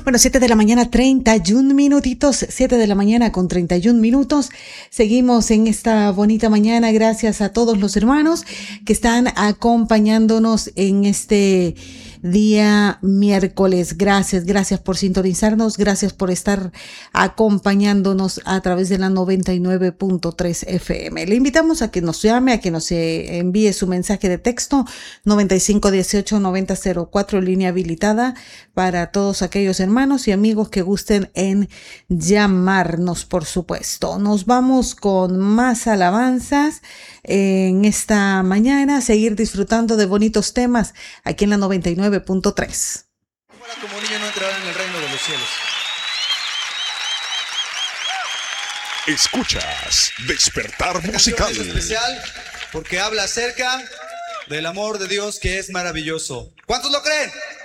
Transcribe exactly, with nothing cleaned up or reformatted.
Bueno, siete de la mañana, treinta y un minutitos, siete de la mañana con treinta y un minutos. Seguimos en esta bonita mañana, gracias a todos los hermanos que están acompañándonos en este día miércoles. Gracias, gracias por sintonizarnos, gracias por estar acompañándonos a través de la noventa y nueve punto tres F M. Le invitamos a que nos llame, a que nos envíe su mensaje de texto noventa y cinco dieciocho noventa cero cuatro, línea habilitada para todos aquellos hermanos y amigos que gusten en llamarnos, por supuesto. Nos vamos con más alabanzas en esta mañana, seguir disfrutando de bonitos temas aquí en la noventa y nueve punto tres. Como niño no entrará en el reino de los cielos. Escuchas Despertar Musical. Es especial porque habla acerca del amor de Dios que es maravilloso. ¿Cuántos lo creen?